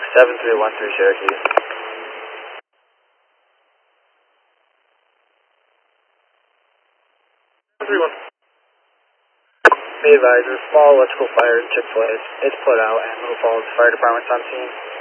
7313 Cherokee. Be advised, a small electrical fire took place. It's put out and Little Falls Fire Department's on scene.